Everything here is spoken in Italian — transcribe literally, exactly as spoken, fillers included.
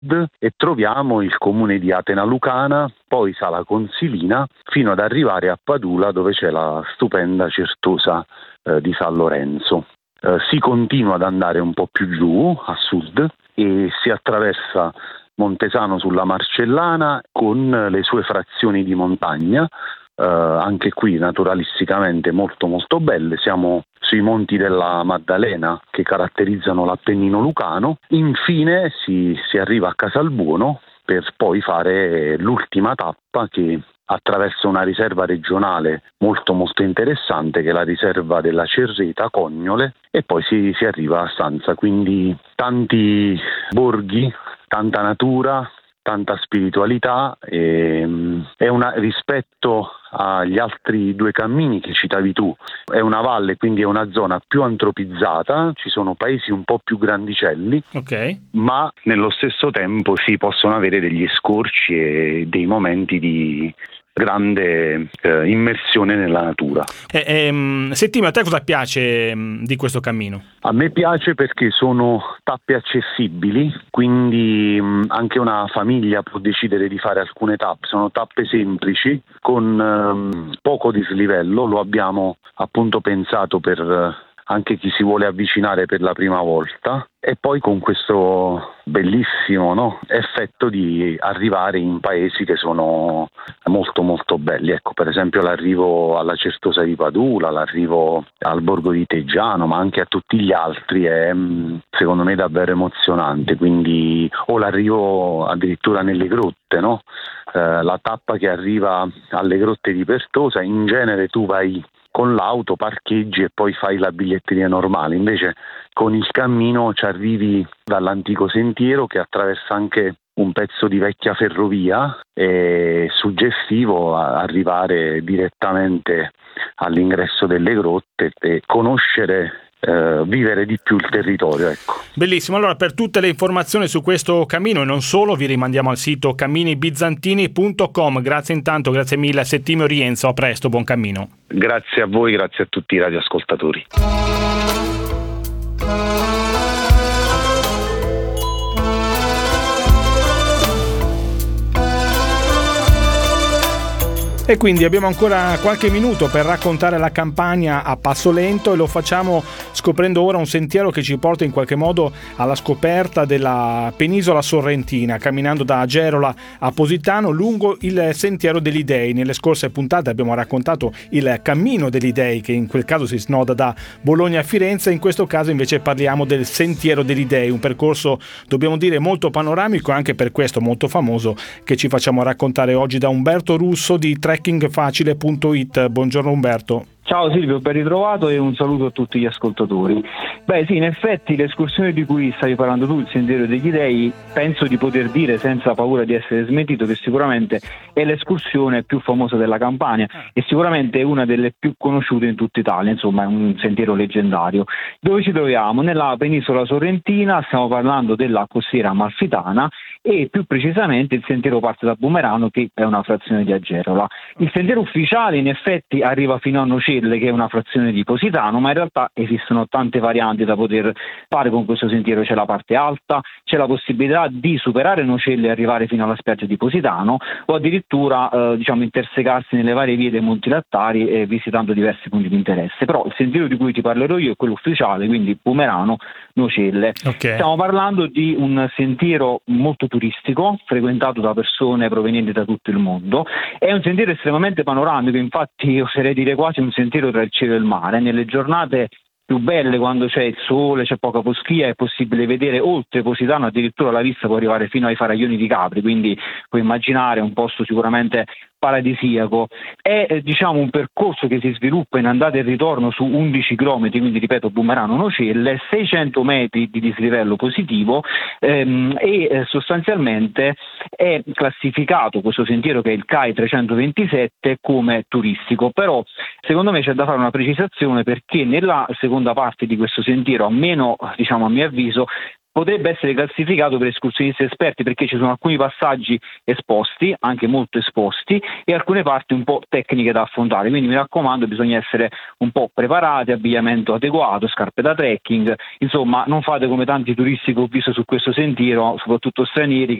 sud e troviamo il comune di Atena Lucana, poi Sala Consilina, fino ad arrivare a Padula, dove c'è la stupenda certosa eh, di San Lorenzo. Eh, si continua ad andare un po' più giù, a sud, e si attraversa Montesano sulla Marcellana con le sue frazioni di montagna, eh, anche qui naturalisticamente molto molto belle. Siamo sui monti della Maddalena che caratterizzano l'Appennino lucano. Infine si, si arriva a Casalbuono per poi fare l'ultima tappa, che attraverso una riserva regionale molto molto interessante, che è la riserva della Cerreta Cognole, e poi si, si arriva a Sanza. Quindi tanti borghi, tanta natura, tanta spiritualità, e, è una, rispetto agli altri due cammini che citavi tu, è una valle, quindi è una zona più antropizzata, ci sono paesi un po' più grandicelli, okay. Ma nello stesso tempo si possono avere degli scorci e dei momenti di grande eh, immersione nella natura. Eh, ehm, Settimio, a te cosa piace mh, di questo cammino? A me piace perché sono tappe accessibili, quindi mh, anche una famiglia può decidere di fare alcune tappe. Sono tappe semplici, con um, poco dislivello. Lo abbiamo appunto pensato per uh, anche chi si vuole avvicinare per la prima volta, e poi con questo bellissimo, no, effetto di arrivare in paesi che sono molto molto belli. Ecco, per esempio l'arrivo alla Certosa di Padula, l'arrivo al borgo di Teggiano, ma anche a tutti gli altri è secondo me davvero emozionante. Quindi o l'arrivo addirittura nelle grotte, no? Eh, la tappa che arriva alle grotte di Pertosa, in genere tu vai con l'auto, parcheggi e poi fai la biglietteria normale. Invece con il cammino ci arrivi dall'antico sentiero che attraversa anche un pezzo di vecchia ferrovia. È suggestivo arrivare direttamente all'ingresso delle grotte e conoscere, eh, vivere di più il territorio, ecco. Bellissimo. Allora, per tutte le informazioni su questo cammino e non solo, vi rimandiamo al sito cammini bizantini punto com. Grazie intanto, grazie mille a Settimio Rienzo, a presto, buon cammino. Grazie a voi, grazie a tutti i radioascoltatori. E quindi abbiamo ancora qualche minuto per raccontare la Campania a passo lento, e lo facciamo scoprendo ora un sentiero che ci porta in qualche modo alla scoperta della penisola sorrentina, camminando da Agerola a Positano lungo il sentiero degli Dei. Nelle scorse puntate abbiamo raccontato il cammino degli Dei, che in quel caso si snoda da Bologna a Firenze. In questo caso invece parliamo del sentiero degli Dei, un percorso, dobbiamo dire, molto panoramico, anche per questo molto famoso, che ci facciamo raccontare oggi da Umberto Russo di trekking facile punto it. Buongiorno Umberto. Ciao Silvio, ben ritrovato e un saluto a tutti gli ascoltatori. Beh sì, in effetti l'escursione di cui stavi parlando tu, il Sentiero degli Dei, penso di poter dire senza paura di essere smentito che sicuramente è l'escursione più famosa della Campania e sicuramente è una delle più conosciute in tutta Italia. Insomma, è un sentiero leggendario. Dove ci troviamo? Nella penisola sorrentina, stiamo parlando della costiera amalfitana, e più precisamente il sentiero parte da Bumerano, che è una frazione di Agerola. Il sentiero ufficiale in effetti arriva fino a Nocelle, che è una frazione di Positano, ma in realtà esistono tante varianti da poter fare con questo sentiero. C'è la parte alta, c'è la possibilità di superare Nocelle e arrivare fino alla spiaggia di Positano, o addirittura eh, diciamo intersecarsi nelle varie vie dei Monti Lattari eh, visitando diversi punti di interesse. Però il sentiero di cui ti parlerò io è quello ufficiale, quindi Bumerano, Nocelle. Okay. Stiamo parlando di un sentiero molto turistico, frequentato da persone provenienti da tutto il mondo. È un sentiero estremamente panoramico, infatti oserei dire quasi un sentiero tra il cielo e il mare. Nelle giornate più belle, quando c'è il sole, c'è poca foschia, è possibile vedere oltre Positano, addirittura la vista può arrivare fino ai Faraglioni di Capri, quindi puoi immaginare un posto sicuramente paradisiaco. È eh, diciamo un percorso che si sviluppa in andata e ritorno su undici chilometri, quindi ripeto Bumerano Nocelle, seicento metri di dislivello positivo, ehm, e eh, sostanzialmente è classificato questo sentiero, che è il C A I trecentoventisette, come turistico. Però secondo me c'è da fare una precisazione, perché nella seconda parte di questo sentiero, almeno diciamo a mio avviso, potrebbe essere classificato per escursionisti esperti, perché ci sono alcuni passaggi esposti, anche molto esposti, e alcune parti un po' tecniche da affrontare, quindi mi raccomando, bisogna essere un po' preparati, abbigliamento adeguato, scarpe da trekking, insomma non fate come tanti turisti che ho visto su questo sentiero, soprattutto stranieri,